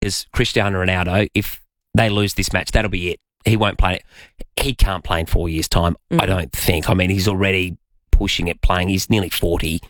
because Cristiano Ronaldo, if they lose this match, that'll be it. He won't play it. He can't play in 4 years' time, I don't think. I mean, he's already pushing it playing. He's nearly 40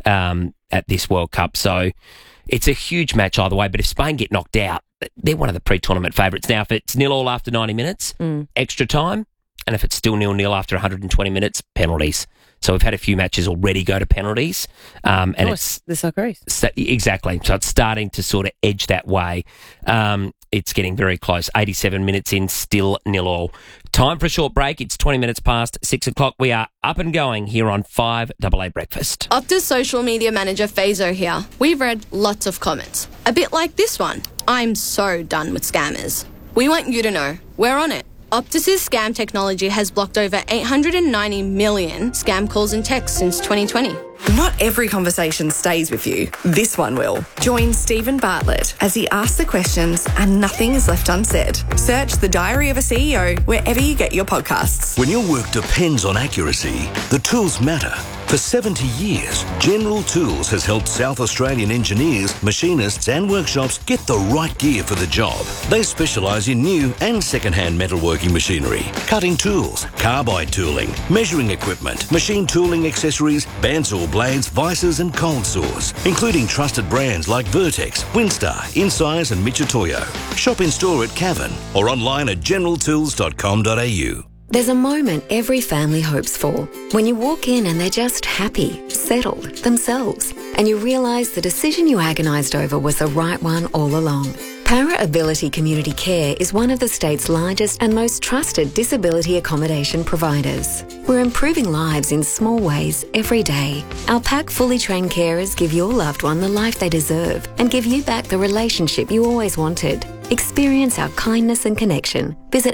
at this World Cup. So it's a huge match either way. But if Spain get knocked out, they're one of the pre-tournament favourites. Now, if it's 0-0 after 90 minutes, extra time, and if it's still 0-0 after 120 minutes, penalties. So we've had a few matches already go to penalties. And it's the Socceroos. Exactly. So it's starting to sort of edge that way. It's getting very close. 87 minutes in, still 0-0. Time for a short break. It's 20 minutes past 6 o'clock. We are up and going here on 5AA Breakfast. Optus social media manager Fazo here. We've read lots of comments. A bit like this one. I'm so done with scammers. We want you to know we're on it. Optus's scam technology has blocked over 890 million scam calls and texts since 2020. Not every conversation stays with you. This one will. Join Stephen Bartlett as he asks the questions and nothing is left unsaid. Search The Diary of a CEO wherever you get your podcasts. When your work depends on accuracy, the tools matter. For 70 years, General Tools has helped South Australian engineers, machinists and workshops get the right gear for the job. They specialise in new and second-hand metalworking machinery, cutting tools, carbide tooling, measuring equipment, machine tooling accessories, bandsaw blades, vices and cold saws, including trusted brands like Vertex, Winstar, Insize and Mitutoyo. Shop in store at Cavan or online at generaltools.com.au. There's a moment every family hopes for. When you walk in and they're just happy, settled, themselves, and you realise the decision you agonised over was the right one all along. Para Ability Community Care is one of the state's largest and most trusted disability accommodation providers. We're improving lives in small ways every day. Our PAC fully trained carers give your loved one the life they deserve and give you back the relationship you always wanted. Experience our kindness and connection. Visit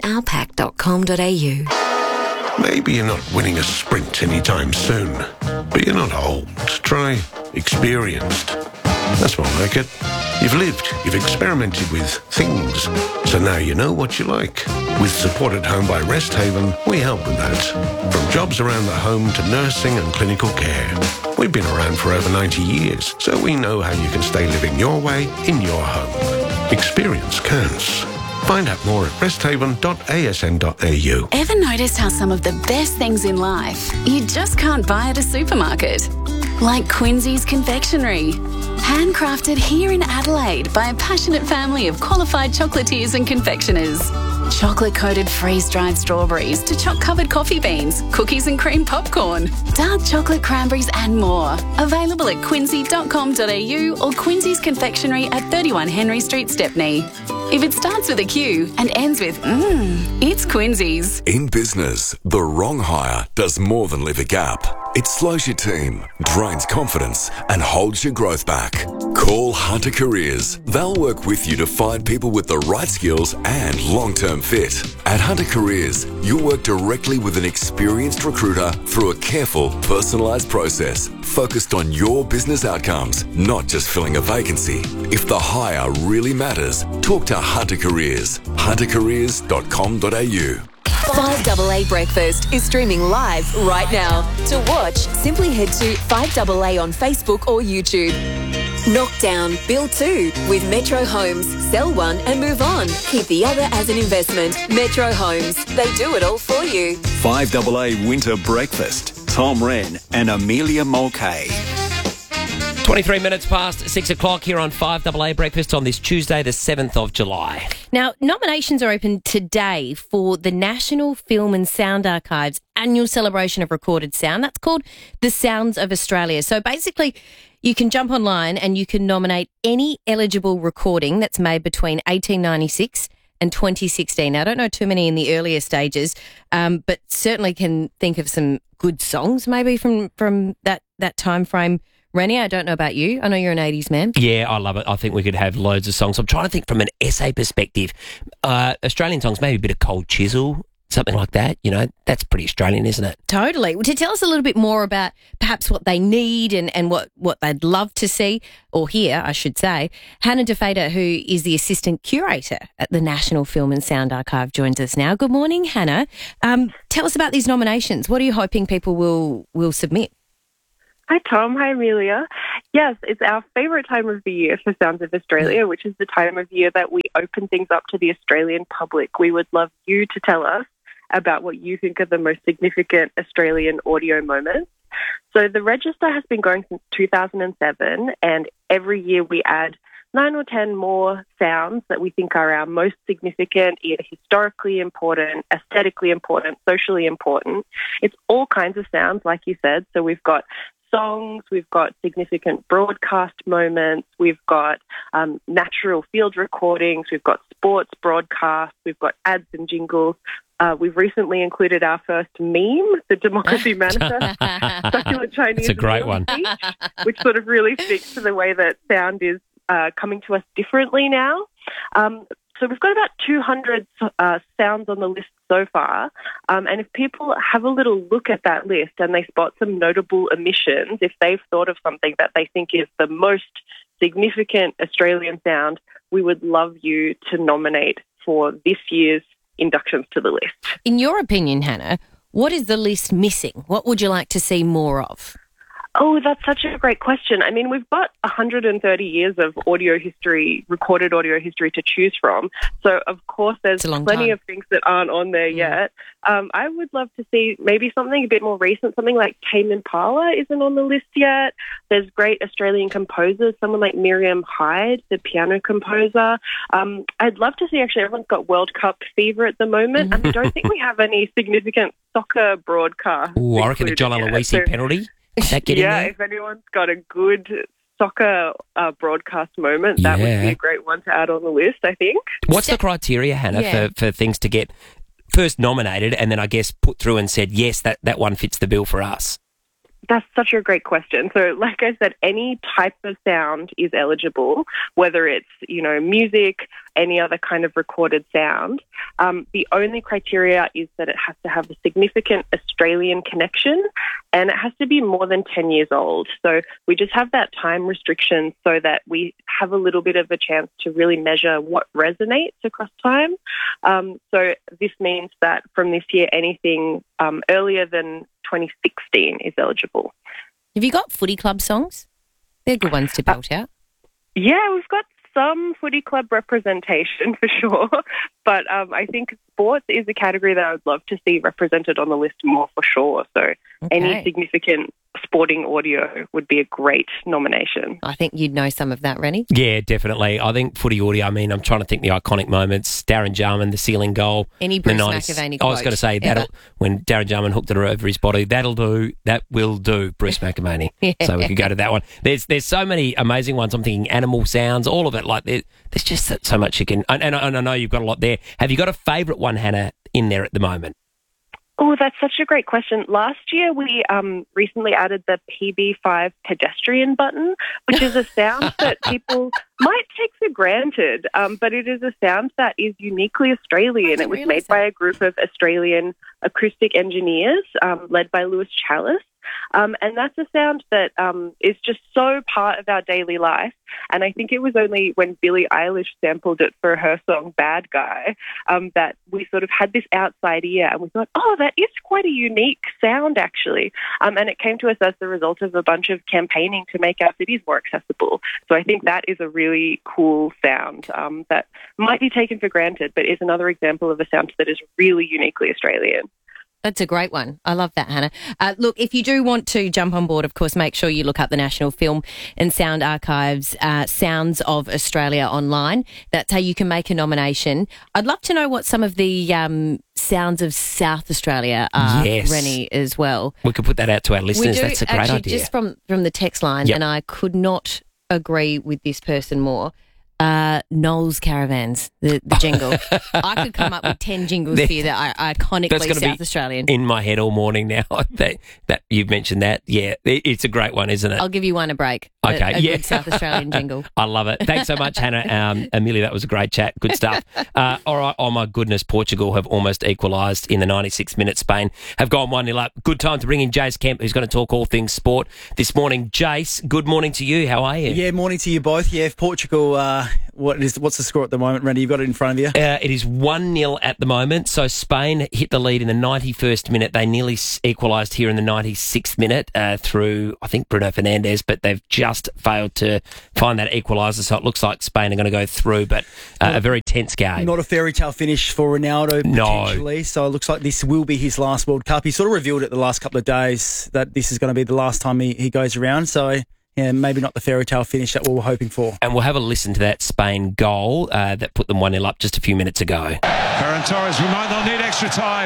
ourpac.com.au. Maybe you're not winning a sprint anytime soon, but you're not old. Try experienced. That's more like it. You've lived, you've experimented with things, so now you know what you like. With Support at Home by Rest Haven, we help with that. From jobs around the home to nursing and clinical care. We've been around for over 90 years, so we know how you can stay living your way in your home. Experience counts. Find out more at resthaven.asn.au. Ever noticed how some of the best things in life you just can't buy at a supermarket? Like Quincy's Confectionery. Handcrafted here in Adelaide by a passionate family of qualified chocolatiers and confectioners. Chocolate-coated freeze-dried strawberries to choc-covered coffee beans, cookies and cream popcorn, dark chocolate cranberries and more. Available at quincy.com.au or Quincy's Confectionery at 31 Henry Street, Stepney. If it starts with a Q and ends with it's Quincy's. In business, the wrong hire does more than leave a gap. It slows your team, drains confidence, and holds your growth back. Call Hunter Careers. They'll work with you to find people with the right skills and long-term fit. At Hunter Careers, you'll work directly with an experienced recruiter through a careful, personalised process focused on your business outcomes, not just filling a vacancy. If the hire really matters, talk to Hunter Careers. huntercareers.com.au. 5AA Breakfast is streaming live right now. To watch, simply head to 5AA on Facebook or YouTube. Knock down, build two with Metro Homes. Sell one and move on. Keep the other as an investment. Metro Homes. They do it all for you. 5AA Winter Breakfast. Tom Wren and Amelia Mulcahy. 23 minutes past 6 o'clock here on 5AA Breakfast on this Tuesday, the 7th of July. Now, nominations are open today for the National Film and Sound Archive's annual celebration of recorded sound. That's called the Sounds of Australia. So basically, you can jump online and you can nominate any eligible recording that's made between 1896 and 2016. Now, I don't know too many in the earlier stages, but certainly can think of some good songs maybe from that time frame. Rennie, I don't know about you. I know you're an 80s man. Yeah, I love it. I think we could have loads of songs. I'm trying to think from an essay perspective. Australian songs, maybe a bit of Cold Chisel, something like that. You know, that's pretty Australian, isn't it? Totally. Well, to tell us a little bit more about perhaps what they need and what they'd love to see or hear, I should say, Hannah DeFader, who is the Assistant Curator at the National Film and Sound Archive, joins us now. Good morning, Hannah. Tell us about these nominations. What are you hoping people will submit? Hi, Tom. Hi, Amelia. Yes, it's our favourite time of the year for Sounds of Australia, which is the time of year that we open things up to the Australian public. We would love you to tell us about what you think are the most significant Australian audio moments. So the register has been going since 2007, and every year we add 9 or 10 more sounds that we think are our most significant, either historically important, aesthetically important, socially important. It's all kinds of sounds, like you said. So we've got songs, we've got significant broadcast moments, we've got natural field recordings, we've got sports broadcasts, we've got ads and jingles. We've recently included our first meme, the Democracy Manifest, Succulent Chinese. That's a great one. Speech, which sort of really speaks to the way that sound is coming to us differently now. So we've got about 200 sounds on the list so far. And if people have a little look at that list and they spot some notable omissions, if they've thought of something that they think is the most significant Australian sound, we would love you to nominate for this year's inductions to the list. In your opinion, Hannah, what is the list missing? What would you like to see more of? Oh, that's such a great question. I mean, we've got 130 years of audio history, recorded audio history to choose from. So, of course, there's plenty of things that aren't on there yet. I would love to see maybe something a bit more recent, something like Tame Impala isn't on the list yet. There's great Australian composers, someone like Miriam Hyde, the piano composer. I'd love to see, actually, everyone's got World Cup fever at the moment, and I don't think we have any significant soccer broadcast. Ooh, I reckon a John Aloisi penalty. That get in there? If anyone's got a good soccer broadcast moment, that would be a great one to add on the list, I think. What's the criteria, Hannah, for things to get first nominated and then I guess put through and said, yes, that one fits the bill for us? That's such a great question. So, like I said, any type of sound is eligible, whether it's, music, any other kind of recorded sound. The only criteria is that it has to have a significant Australian connection and it has to be more than 10 years old. So we just have that time restriction so that we have a little bit of a chance to really measure what resonates across time. So this means that from this year, anything earlier than 2016 is eligible. Have you got footy club songs? They're good ones to belt out. Yeah, we've got some footy club representation for sure, but I think sports is a category that I would love to see represented on the list more for sure. So any significant sporting audio would be a great nomination. I think you'd know some of that, Rennie. Yeah, definitely. I think footy audio, I'm trying to think the iconic moments. Darren Jarman, the ceiling goal. Any Bruce McAvaney quote. I was going to say, when Darren Jarman hooked it over his body, that will do, Bruce McAvaney. So we could go to that one. There's so many amazing ones. I'm thinking animal sounds, all of it. Like there's just so much you can, and I know you've got a lot there. Have you got a favourite one, Hannah, in there at the moment? Oh, that's such a great question. Last year, we recently added the PB5 pedestrian button, which is a sound that people might take for granted, but it is a sound that is uniquely Australian. It was made by a group of Australian acoustic engineers led by Lewis Chalice. And that's a sound that is just so part of our daily life. And I think it was only when Billie Eilish sampled it for her song Bad Guy that we sort of had this outside ear and we thought, oh, that is quite a unique sound, actually. And it came to us as the result of a bunch of campaigning to make our cities more accessible. So I think that is a really cool sound that might be taken for granted, but is another example of a sound that is really uniquely Australian. That's a great one. I love that, Hannah. Look, if you do want to jump on board, of course, make sure you look up the National Film and Sound Archives, Sounds of Australia online. That's how you can make a nomination. I'd love to know what some of the sounds of South Australia are, Rennie, as well. We could put that out to our listeners. That's a great idea. Just from the text line, and I could not agree with this person more. Noel's Caravans, the jingle. I could come up with 10 jingles for you that are iconically South Australian. In my head all morning now that you've mentioned that. Yeah, it's a great one, isn't it? I'll give you one a break. Okay, a good South Australian jingle. I love it. Thanks so much, Hannah. Amelia, that was a great chat. Good stuff. All right. Oh, my goodness. Portugal have almost equalised in the 96th minute. Spain have gone 1-0 up. Good time to bring in Jace Kemp, who's going to talk all things sport this morning. Jace, good morning to you. How are you? Yeah, morning to you both. Yeah, Portugal, what's the score at the moment, Randy? You've got it in front of you? It is 1-0 at the moment. So Spain hit the lead in the 91st minute. They nearly equalised here in the 96th minute through, I think, Bruno Fernandes, but they've just failed to find that equaliser. So it looks like Spain are going to go through, but a very tense game. Not a fairy tale finish for Ronaldo, potentially. No. So it looks like this will be his last World Cup. He sort of revealed it the last couple of days that this is going to be the last time he goes around. So, yeah, maybe not the fairy tale finish that we were hoping for. And we'll have a listen to that Spain goal that put them 1-0 up just a few minutes ago. Ferran Torres, we might not need extra time.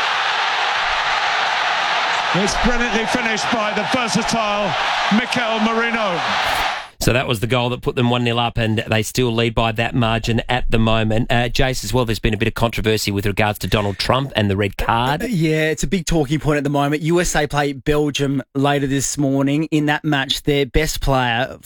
It's brilliantly finished by the versatile Mikel Merino. So that was the goal that put them 1-0 up, and they still lead by that margin at the moment. Jace, as well, there's been a bit of controversy with regards to Donald Trump and the red card. Yeah, it's a big talking point at the moment. USA play Belgium later this morning. In that match, their best player,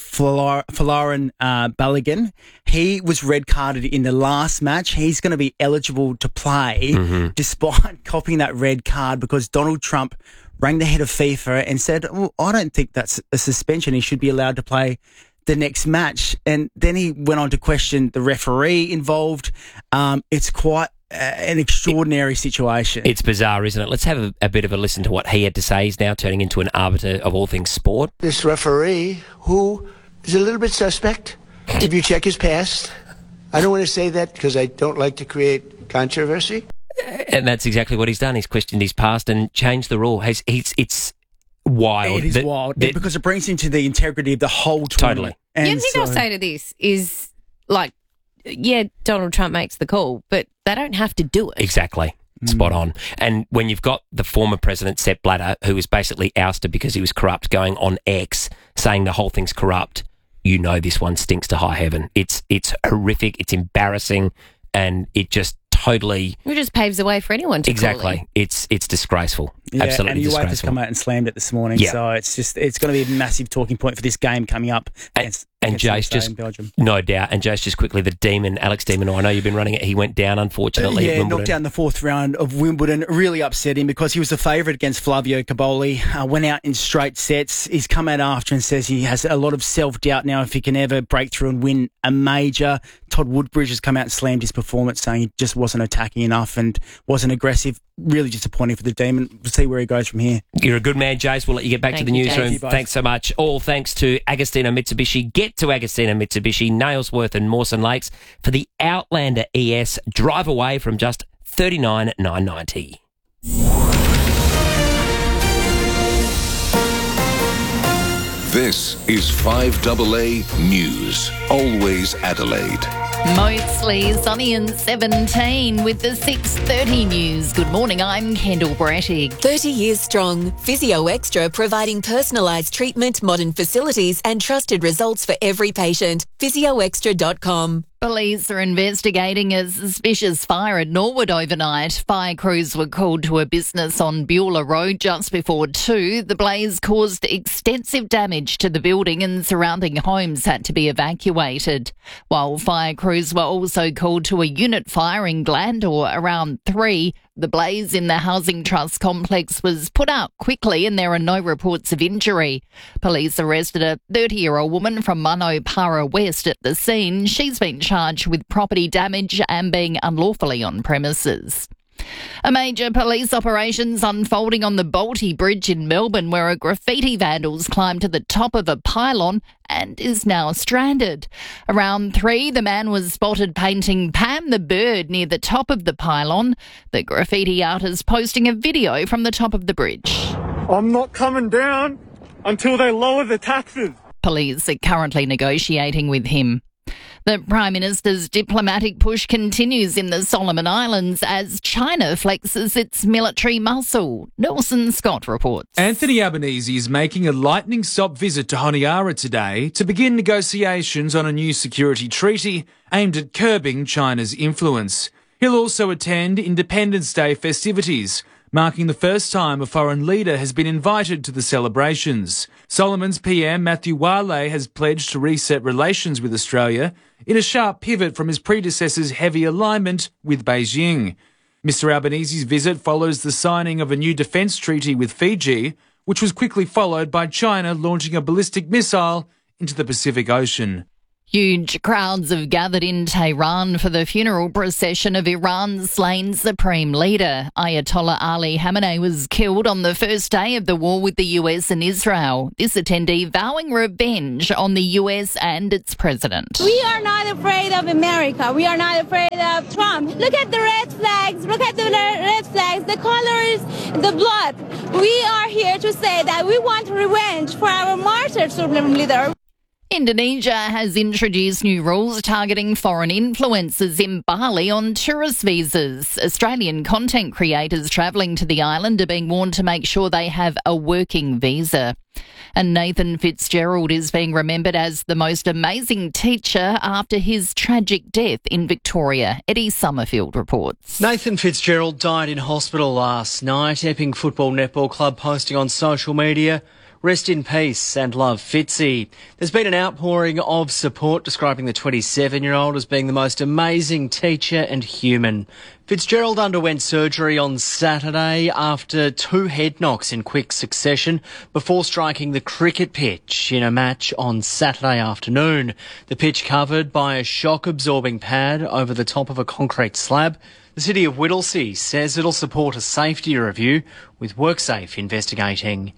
Folarin Balogun, he was red carded in the last match. He's going to be eligible to play despite copying that red card because Donald Trump rang the head of FIFA and said, well, I don't think that's a suspension. He should be allowed to play the next match. And then he went on to question the referee involved. It's quite an extraordinary situation. It's bizarre, isn't it? Let's have a bit of a listen to what he had to say. He's now turning into an arbiter of all things sport. This referee, who is a little bit suspect, if you check his past. I don't want to say that because I don't like to create controversy. And that's exactly what he's done. He's questioned his past and changed the rule. It's wild. It is wild because it brings into the integrity of the whole tournament. Totally. The only thing I'll say to this is, like, yeah, Donald Trump makes the call, but they don't have to do it. Exactly. Spot on. And when you've got the former president, Sepp Blatter, who was basically ousted because he was corrupt, going on X, saying the whole thing's corrupt, you know this one stinks to high heaven. It's horrific, it's embarrassing, and it just totally... It just paves the way for anyone to Exactly. It's disgraceful. Yeah, Absolutely and disgraceful. UEFA's come out and slammed it this morning, so it's going to be a massive talking point for this game coming up. And Jace, just no doubt. And Jace, just quickly, the Demon, Alex De Minaur, I know you've been running it. He went down, unfortunately. Yeah, knocked down the fourth round of Wimbledon. Really upsetting because he was the favourite against Flavio Caboli. Went out in straight sets. He's come out after and says he has a lot of self-doubt now if he can ever break through and win a major. Todd Woodbridge has come out and slammed his performance, saying he just wasn't attacking enough and wasn't aggressive. Really disappointing for the Demon. We'll see where he goes from here. You're a good man, Jace. We'll let you get back to the newsroom. Thanks so much. All thanks to Agostino Mitsubishi. Get to Agostino Mitsubishi, Nailsworth and Mawson Lakes for the Outlander ES. Drive away from just $39,990. This is 5AA News. Always Adelaide. Mostly sunny and 17 with the 6:30 news. Good morning, I'm Kendall Brattig. 30 years strong. Physio Extra providing personalised treatment, modern facilities and trusted results for every patient. PhysioExtra.com. Police are investigating a suspicious fire at Norwood overnight. Fire crews were called to a business on Beulah Road just before 2. The blaze caused extensive damage to the building and surrounding homes had to be evacuated. While fire crews were also called to a unit fire in Glandore around 3. The blaze in the Housing Trust complex was put out quickly and there are no reports of injury. Police arrested a 30-year-old woman from Munno Para West at the scene. She's been charged with property damage and being unlawfully on premises. A major police operation's unfolding on the Balti Bridge in Melbourne where a graffiti vandals climbed to the top of a pylon and is now stranded. Around 3, the man was spotted painting Pam the bird near the top of the pylon. The graffiti artist posting a video from the top of the bridge. I'm not coming down until they lower the taxes. Police are currently negotiating with him. The Prime Minister's diplomatic push continues in the Solomon Islands as China flexes its military muscle. Nelson Scott reports. Anthony Albanese is making a lightning-stop visit to Honiara today to begin negotiations on a new security treaty aimed at curbing China's influence. He'll also attend Independence Day festivities, marking the first time a foreign leader has been invited to the celebrations. Solomon's PM Matthew Wale has pledged to reset relations with Australia in a sharp pivot from his predecessor's heavy alignment with Beijing. Mr Albanese's visit follows the signing of a new defence treaty with Fiji, which was quickly followed by China launching a ballistic missile into the Pacific Ocean. Huge crowds have gathered in Tehran for the funeral procession of Iran's slain supreme leader. Ayatollah Ali Khamenei was killed on the first day of the war with the US and Israel. This attendee vowing revenge on the US and its president. We are not afraid of America. We are not afraid of Trump. Look at the red flags. Look at the red flags. The colors, the blood. We are here to say that we want revenge for our martyred supreme leader. Indonesia has introduced new rules targeting foreign influencers in Bali on tourist visas. Australian content creators travelling to the island are being warned to make sure they have a working visa. And Nathan Fitzgerald is being remembered as the most amazing teacher after his tragic death in Victoria. Eddie Summerfield reports. Nathan Fitzgerald died in hospital last night. Epping Football Netball Club posting on social media, "Rest in peace and love, Fitzy." There's been an outpouring of support describing the 27-year-old as being the most amazing teacher and human. Fitzgerald underwent surgery on Saturday after 2 head knocks in quick succession before striking the cricket pitch in a match on Saturday afternoon. The pitch covered by a shock-absorbing pad over the top of a concrete slab. The City of Whittlesea says it'll support a safety review with WorkSafe investigating.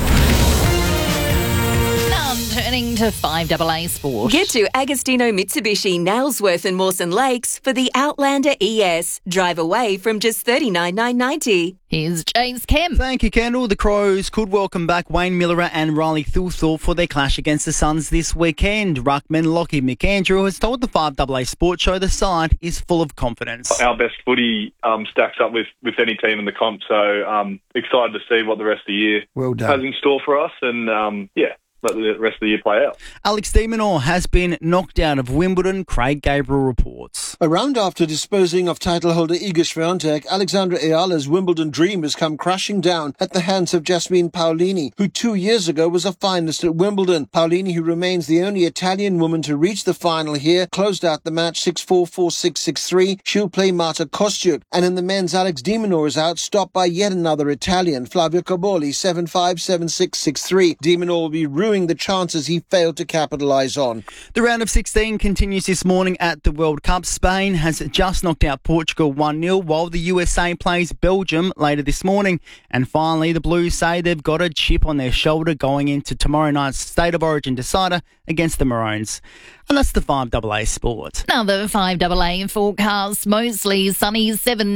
Turning to 5AA Sport. Get to Agostino Mitsubishi, Nailsworth and Mawson Lakes for the Outlander ES. Drive away from just $39,990. Here's James Kemp. Thank you, Kendall. The Crows could welcome back Wayne Miller and Riley Thilthorpe for their clash against the Suns this weekend. Ruckman Lockie McAndrew has told the 5AA Sports Show the side is full of confidence. Our best footy stacks up with any team in the comp, so excited to see what the rest of the year has in store for us, and let the rest of the year play out. Alex de Minaur has been knocked out of Wimbledon, Craig Gabriel reports. A round after disposing of title holder Iga Swiatek, Alexandra Ayala's Wimbledon dream has come crashing down at the hands of Jasmine Paolini, who 2 years ago was a finalist at Wimbledon. Paolini, who remains the only Italian woman to reach the final here, closed out the match 6-4, 4-6, 6-3. She'll play Marta Kostyuk. And in the men's, Alex de Minaur is out, stopped by yet another Italian, Flavio Cobolli, 7-5, 7-6, 6-3. De Minaur will be ruining the chances he failed to capitalise on. The round of 16 continues this morning at the World Cup. Spain has just knocked out Portugal 1-0, while the USA plays Belgium later this morning. And finally, the Blues say they've got a chip on their shoulder going into tomorrow night's State of Origin decider against the Maroons. And that's the 5AA Sport. Now the 5AA forecast, mostly sunny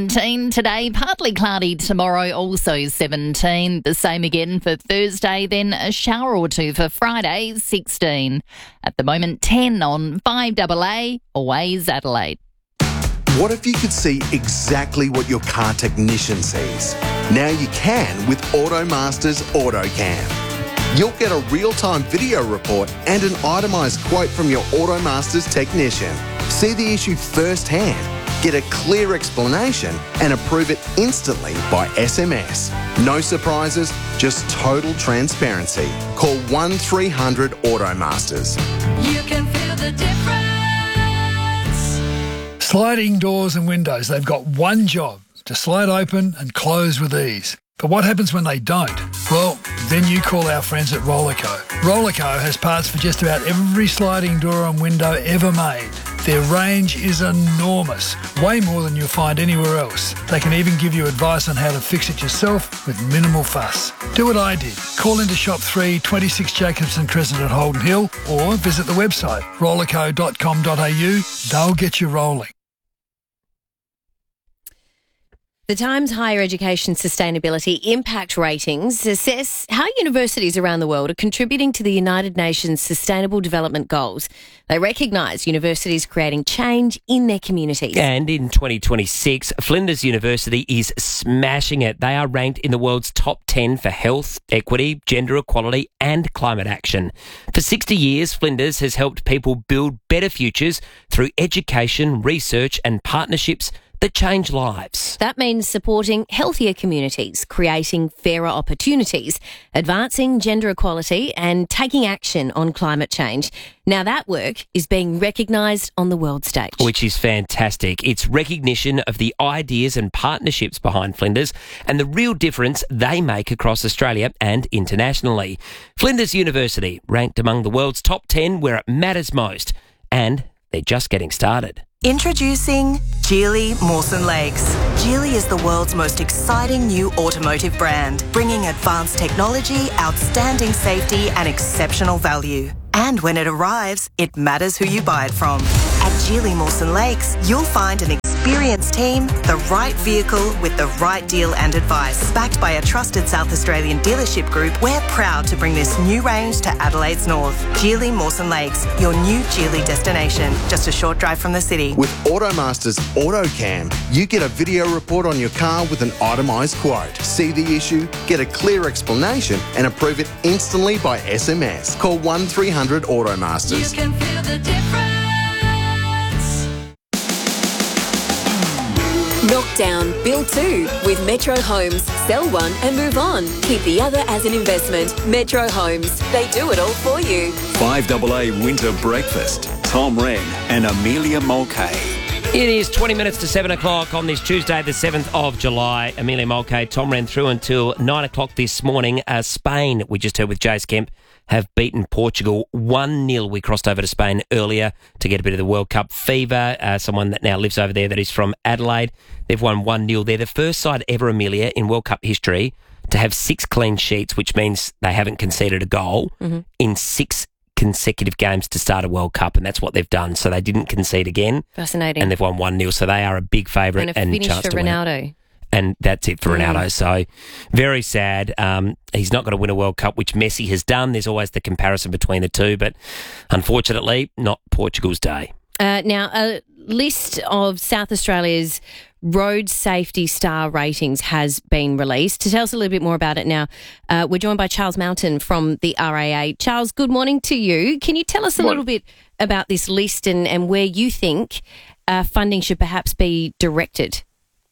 17 today, partly cloudy tomorrow, also 17. The same again for Thursday, then a shower or two for Friday, 16. At the moment, 10 on 5AA, always Adelaide. What if you could see exactly what your car technician sees? Now you can with AutoMaster's AutoCam. You'll get a real-time video report and an itemised quote from your AutoMaster's technician. See the issue firsthand, get a clear explanation and approve it instantly by SMS. No surprises, just total transparency. Call 1300 AutoMasters. You can feel the difference. Sliding doors and windows, they've got one job, to slide open and close with ease. But what happens when they don't? Well, then you call our friends at Rollerco. Rollerco has parts for just about every sliding door and window ever made. Their range is enormous, way more than you'll find anywhere else. They can even give you advice on how to fix it yourself with minimal fuss. Do what I did. Call into Shop 3, 26 Jacobson Crescent at Holden Hill, or visit the website rollerco.com.au. They'll get you rolling. The Times Higher Education Sustainability Impact Ratings assess how universities around the world are contributing to the United Nations Sustainable Development Goals. They recognise universities creating change in their communities. And in 2026, Flinders University is smashing it. They are ranked in the world's top 10 for health, equity, gender equality and climate action. For 60 years, Flinders has helped people build better futures through education, research and partnerships that change lives. That means supporting healthier communities, creating fairer opportunities, advancing gender equality and taking action on climate change. Now that work is being recognised on the world stage. Which is fantastic. It's recognition of the ideas and partnerships behind Flinders and the real difference they make across Australia and internationally. Flinders University, ranked among the world's top 10 where it matters most. And they're just getting started. Introducing Geely Mawson Lakes. Geely is the world's most exciting new automotive brand, bringing advanced technology, outstanding safety and exceptional value. And when it arrives, it matters who you buy it from. At Geely Mawson Lakes, you'll find an experienced team, the right vehicle with the right deal and advice. Backed by a trusted South Australian dealership group, we're proud to bring this new range to Adelaide's north. Geely Mawson Lakes, your new Geely destination, just a short drive from the city. With Automaster's AutoCam, you get a video report on your car with an itemised quote. See the issue, get a clear explanation and approve it instantly by SMS. Call 1300 Automasters. You can feel the difference. Knock down, build two with Metro Homes. Sell one and move on. Keep the other as an investment. Metro Homes. They do it all for you. 5AA Winter Breakfast. Tom Wren and Amelia Mulcahy. It is 20 minutes to 7 o'clock on this Tuesday, the 7th of July. Amelia Mulcahy, Tom ran through until 9 o'clock this morning. Spain, we just heard with Jace Kemp, have beaten Portugal 1-0. We crossed over to Spain earlier to get a bit of the World Cup fever. Someone that now lives over there that is from Adelaide. They've won 1-0. They're the first side ever, Amelia, in World Cup history to have 6 clean sheets, which means they haven't conceded a goal in 6 consecutive games to start a World Cup, and that's what they've done. So they didn't concede again. Fascinating. And they've won 1-0, so they are a big favourite and a and finish chance for to win. Ronaldo. And that's it for Ronaldo. So very sad. He's not going to win a World Cup, which Messi has done. There's always the comparison between the two, but unfortunately, not Portugal's day. Now, a list of South Australia's road safety star ratings has been released. To tell us a little bit more about it now, we're joined by Charles Mountain from the RAA. Charles, good morning to you. Can you tell us a little bit about this list and where you think funding should perhaps be directed?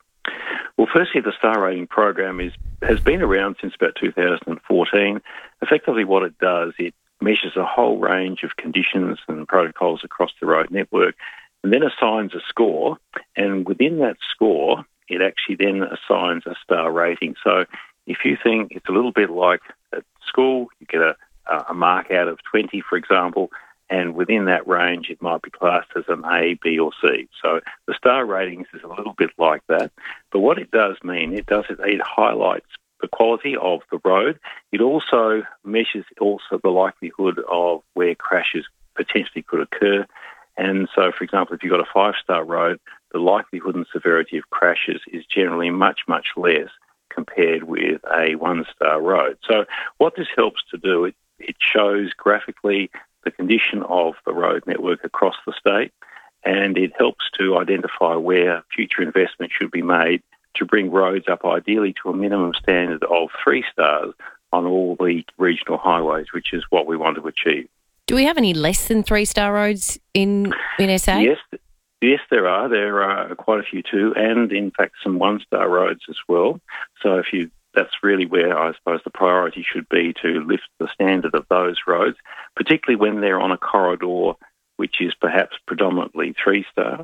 Well, firstly, the star rating program has been around since about 2014. Effectively, what it does, it measures a whole range of conditions and protocols across the road network and then assigns a score. And within that score, it actually then assigns a star rating. So if you think it's a little bit like at school, you get a mark out of 20, for example, and within that range, it might be classed as an A, B, or C. So the star ratings is a little bit like that. But what it does mean, it highlights the quality of the road. It also measures the likelihood of where crashes potentially could occur. And so, for example, if you've got a 5-star road, the likelihood and severity of crashes is generally much, much less compared with a 1-star road. So what this helps to do, it shows graphically the condition of the road network across the state, and it helps to identify where future investment should be made to bring roads up ideally to a minimum standard of 3 stars on all the regional highways, which is what we want to achieve. Do we have any less than 3-star roads in SA? Yes, there are. There are quite a few too, and in fact some 1-star roads as well. So that's really where I suppose the priority should be, to lift the standard of those roads, particularly when they're on a corridor which is perhaps predominantly 3-star.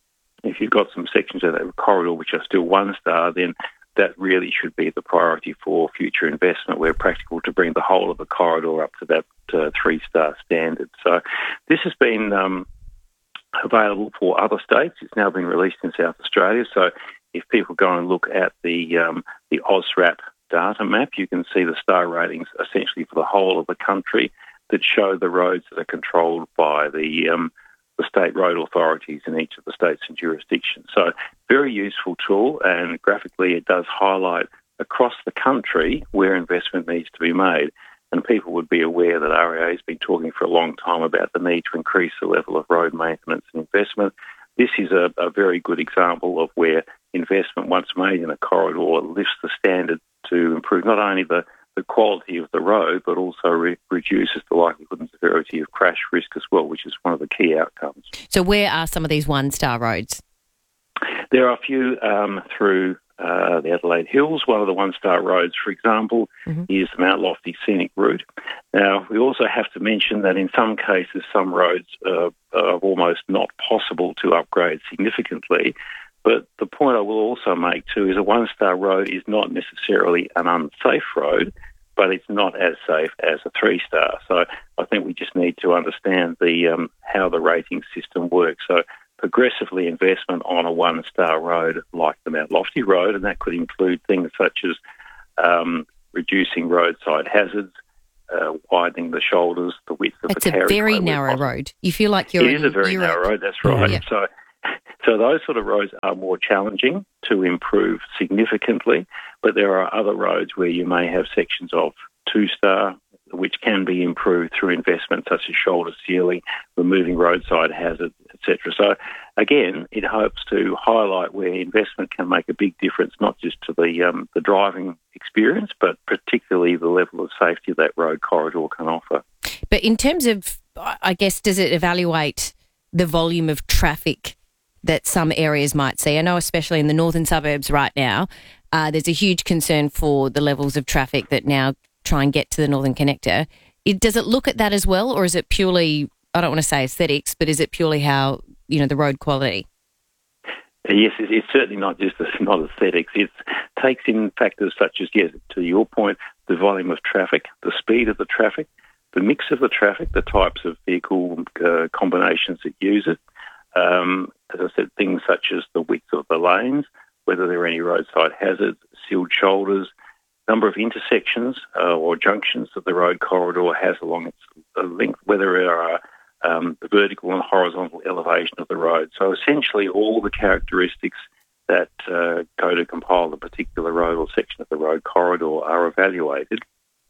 If you've got some sections of that corridor which are still 1-star, then that really should be the priority for future investment, where practical, to bring the whole of the corridor up to that 3-star standard. So this has been available for other states. It's now been released in South Australia. So if people go and look at the OSRAP data map, you can see the star ratings essentially for the whole of the country that show the roads that are controlled by the state road authorities in each of the states and jurisdictions. So very useful tool, and graphically it does highlight across the country where investment needs to be made. And people would be aware that RAA has been talking for a long time about the need to increase the level of road maintenance and investment. This is a very good example of where investment, once made in a corridor, lifts the standard to improve not only the quality of the road, but also reduces the likelihood and severity of crash risk as well, which is one of the key outcomes. So where are some of these 1-star roads? There are a few through the Adelaide Hills. One of the one-star roads, for example, is the Mount Lofty Scenic Route. Now, we also have to mention that in some cases, some roads are almost not possible to upgrade significantly. But the point I will also make too is a one-star road is not necessarily an unsafe road, but it's not as safe as a three-star. So I think we just need to understand the how the rating system works. So progressively investment on a one-star road like the Mount Lofty Road, and that could include things such as reducing roadside hazards, widening the shoulders, the width of the carriageway. It's a very narrow road. You feel like you're in It is a very Europe. narrow road, that's right. Yeah. So those sort of roads are more challenging to improve significantly, but there are other roads where you may have sections of two-star, which can be improved through investment such as shoulder sealing, removing roadside hazards, etc. So again, it hopes to highlight where investment can make a big difference, not just to the driving experience, but particularly the level of safety that road corridor can offer. But in terms of, I guess, does it evaluate the volume of traffic that some areas might see? I know especially in the northern suburbs right now, there's a huge concern for the levels of traffic that now try and get to the Northern Connector. Does it look at that as well, or is it purely, I don't want to say aesthetics, but is it purely how, the road quality? Yes, it's certainly not just not aesthetics. It takes in factors such as, yes, to your point, the volume of traffic, the speed of the traffic, the mix of the traffic, the types of vehicle combinations that use it. As I said, things such as the width of the lanes, whether there are any roadside hazards, sealed shoulders, number of intersections or junctions that the road corridor has along its length, whether there are the vertical and horizontal elevation of the road. So essentially all the characteristics that go to compile the particular road or section of the road corridor are evaluated.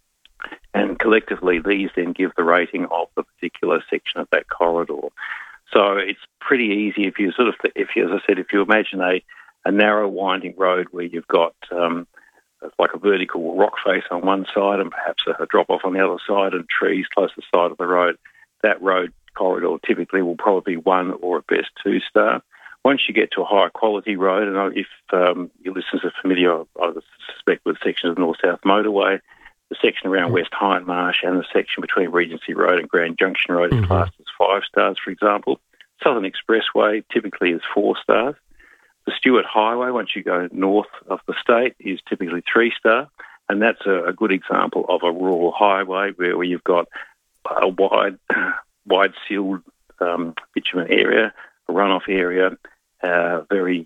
And collectively, these then give the rating of the particular section of that corridor. So it's pretty easy if you if you imagine a narrow winding road where you've got like a vertical rock face on one side and perhaps a drop off on the other side and trees close to the side of the road, that road corridor typically will probably be one or at best two-star. Once you get to a higher quality road, and if your listeners are familiar, I suspect with sections of the North-South Motorway, the section around West Hindmarsh and the section between Regency Road and Grand Junction Road is classed as 5 stars, for example. Southern Expressway typically is 4 stars. The Stewart Highway, once you go north of the state, is typically 3-star, and that's a good example of a rural highway where you've got a wide sealed bitumen area, a runoff area, very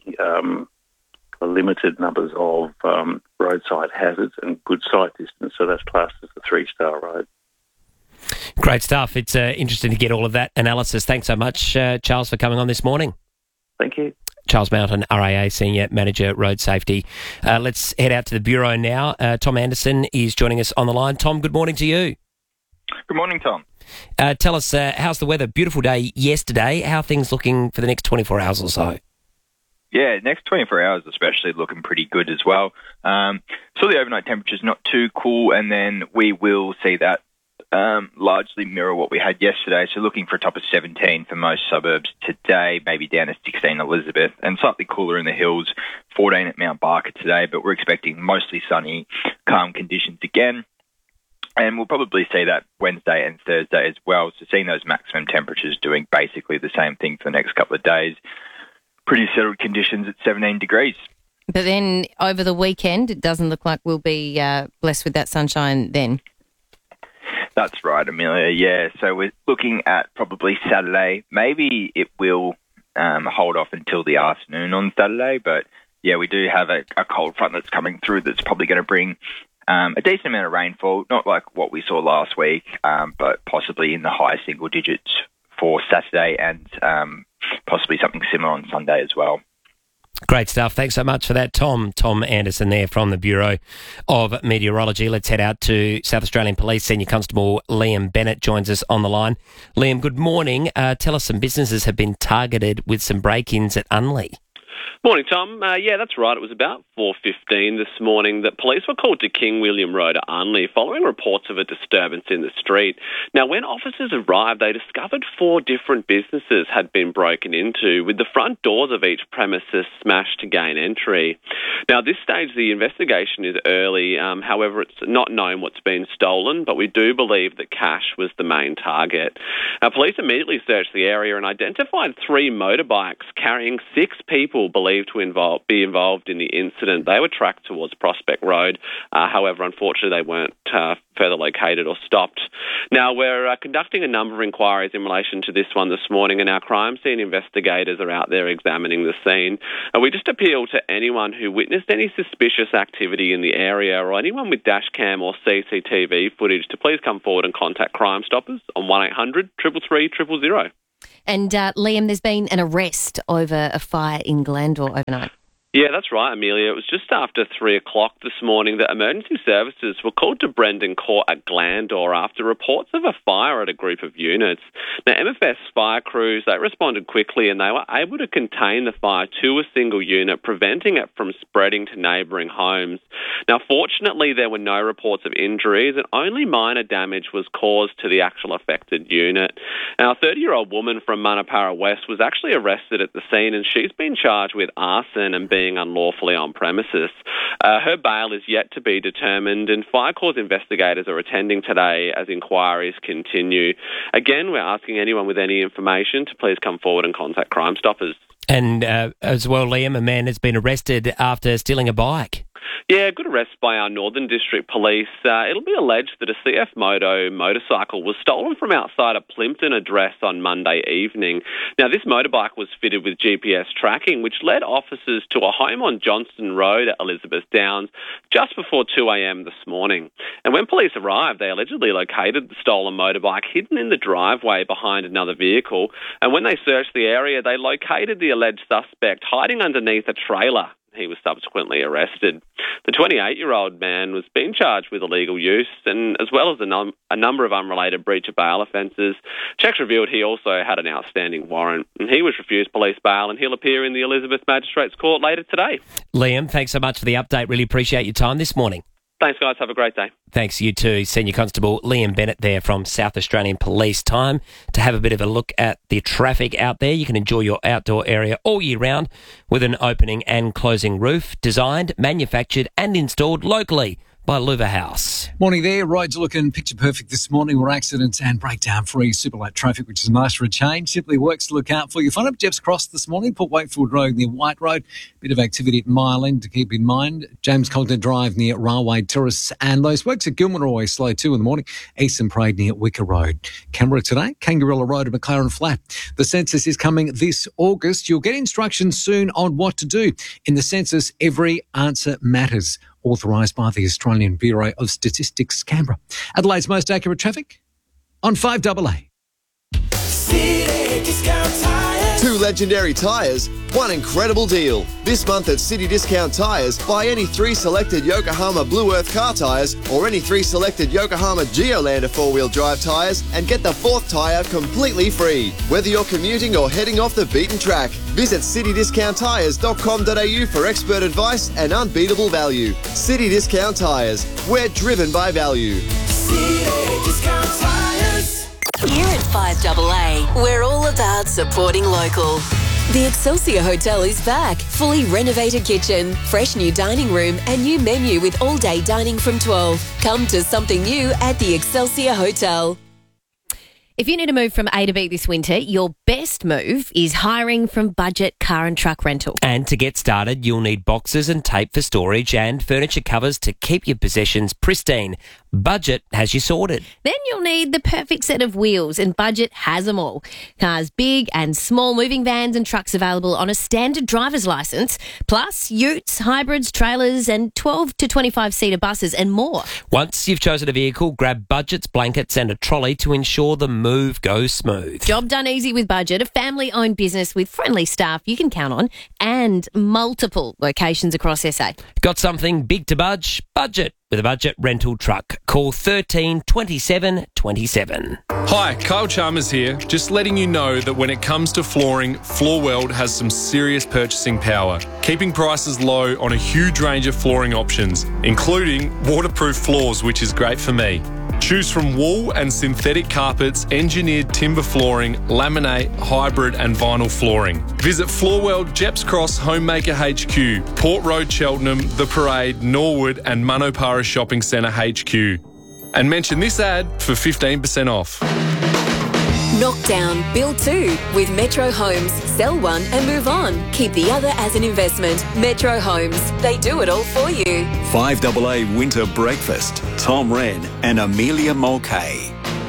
limited numbers of roadside hazards and good sight distance, so that's classed as a 3-star road. Great stuff. It's interesting to get all of that analysis. Thanks so much, Charles, for coming on this morning. Thank you. Charles Mountain, RAA Senior Manager, Road Safety. Let's head out to the Bureau now. Tom Anderson is joining us on the line. Tom, good morning to you. Good morning, Tom. Tell us, how's the weather? Beautiful day yesterday. How are things looking for the next 24 hours or so? Yeah, next 24 hours especially looking pretty good as well. So the overnight temperature's not too cool, and then we will see that largely mirror what we had yesterday. So looking for a top of 17 for most suburbs today, maybe down to 16 Elizabeth, and slightly cooler in the hills, 14 at Mount Barker today, but we're expecting mostly sunny, calm conditions again. And we'll probably see that Wednesday and Thursday as well. So seeing those maximum temperatures doing basically the same thing for the next couple of days. Pretty settled conditions at 17 degrees. But then over the weekend, it doesn't look like we'll be blessed with that sunshine then. That's right, Amelia. Yeah, so we're looking at probably Saturday. Maybe it will hold off until the afternoon on Saturday. But, yeah, we do have a cold front that's coming through that's probably going to bring a decent amount of rainfall, not like what we saw last week, but possibly in the high single digits for Saturday and possibly something similar on Sunday as well. Great stuff. Thanks so much for that, Tom. Tom Anderson there from the Bureau of Meteorology. Let's head out to South Australian Police. Senior Constable Liam Bennett joins us on the line. Liam, good morning. Tell us, some businesses have been targeted with some break-ins at Unley. Morning, Tom. Yeah, that's right. It was about 4:15 this morning that police were called to King William Road at Unley following reports of a disturbance in the street. Now, when officers arrived, they discovered 4 different businesses had been broken into, with the front doors of each premises smashed to gain entry. Now, at this stage, the investigation is early. However, it's not known what's been stolen, but we do believe that cash was the main target. Now, police immediately searched the area and identified 3 motorbikes carrying 6 people believed to be involved in the incident. They were tracked towards Prospect Road. However, unfortunately, they weren't further located or stopped. Now, we're conducting a number of inquiries in relation to this one this morning, and our crime scene investigators are out there examining the scene. We just appeal to anyone who witnessed any suspicious activity in the area or anyone with dashcam or CCTV footage to please come forward and contact Crime Stoppers on 1800 333 000. And Liam, there's been an arrest over a fire in Glandore overnight. Yeah, that's right, Amelia. It was just after 3 o'clock this morning that emergency services were called to Brendan Court at Glandore after reports of a fire at a group of units. Now, MFS fire crews, they responded quickly and they were able to contain the fire to a single unit, preventing it from spreading to neighbouring homes. Now, fortunately, there were no reports of injuries and only minor damage was caused to the actual affected unit. Now, a 30-year-old woman from Manapara West was actually arrested at the scene and she's been charged with arson and being unlawfully on premises. Her bail is yet to be determined and fire cause investigators are attending today as inquiries continue. Again, we're asking anyone with any information to please come forward and contact Crime Stoppers. And as well, Liam, a man has been arrested after stealing a bike. Yeah, good arrest by our Northern District Police. It'll be alleged that a CF Moto motorcycle was stolen from outside a Plympton address on Monday evening. Now, this motorbike was fitted with GPS tracking, which led officers to a home on Johnston Road at Elizabeth Downs just before 2 a.m. this morning. And when police arrived, they allegedly located the stolen motorbike hidden in the driveway behind another vehicle. And when they searched the area, they located the alleged suspect hiding underneath a trailer. He was subsequently arrested. The 28-year-old man was being charged with illegal use and as well as a number of unrelated breach of bail offences. Checks revealed he also had an outstanding warrant and he was refused police bail and he'll appear in the Elizabeth Magistrates Court later today. Liam, thanks so much for the update. Really appreciate your time this morning. Thanks, guys. Have a great day. Thanks, you too. Senior Constable Liam Bennett there from South Australian Police. Time to have a bit of a look at the traffic out there. You can enjoy your outdoor area all year round with an opening and closing roof, designed, manufactured and installed locally by Luva House. Morning there. Roads are looking picture perfect this morning. We're accidents and breakdown free. Super light traffic, which is nice for a change. Simply Works to look out for you. Fun up Jeff's Cross this morning. Port Wakefield Road near White Road. Bit of activity at Mile End to keep in mind. James Cogner Drive near Railway Terrace. And those works at Gilman are always slow too in the morning. Eastern Parade near Wicker Road. Canberra today, Kangarilla Road and McLaren Flat. The census is coming this August. You'll get instructions soon on what to do. In the census, every answer matters. Authorised by the Australian Bureau of Statistics, Canberra. Adelaide's most accurate traffic on 5AA. City Discount Tyres. 2 legendary tyres, 1 incredible deal. This month at City Discount Tyres, buy any 3 selected Yokohama Blue Earth car tyres or any 3 selected Yokohama Geolander 4-wheel drive tyres and get the 4th tyre completely free. Whether you're commuting or heading off the beaten track, visit citydiscounttyres.com.au for expert advice and unbeatable value. City Discount Tyres, we're driven by value. City Discount Tyres. Here at 5AA, we're all about supporting local. The Excelsior Hotel is back. Fully renovated kitchen, fresh new dining room and new menu with all-day dining from 12. Come to something new at the Excelsior Hotel. If you need to move from A to B this winter, your best move is hiring from Budget Car and Truck Rental. And to get started, you'll need boxes and tape for storage and furniture covers to keep your possessions pristine. Budget has you sorted. Then you'll need the perfect set of wheels, and Budget has them all. Cars big and small, moving vans and trucks available on a standard driver's licence, plus utes, hybrids, trailers and 12 to 25-seater buses and more. Once you've chosen a vehicle, grab Budget's blankets and a trolley to ensure the move goes smooth. Job done easy with Budget, a family-owned business with friendly staff you can count on and multiple locations across SA. Got something big to budge? Budget. with a budget rental truck. Call 13 27 27. Hi, Kyle Chalmers here. Just letting you know that when it comes to flooring, Floorworld has some serious purchasing power, keeping prices low on a huge range of flooring options, including waterproof floors, which is great for me. Choose from wool and synthetic carpets, engineered timber flooring, laminate, hybrid and vinyl flooring. Visit Floorworld, Jeps Cross, Homemaker HQ, Port Road, Cheltenham, The Parade, Norwood and Manopara Shopping Centre HQ. And mention this ad for 15% off. Knockdown, build two with Metro Homes. Sell one and move on. Keep the other as an investment. Metro Homes. They do it all for you. 5AA Winter Breakfast. Tom Wren and Amelia Mulcahy.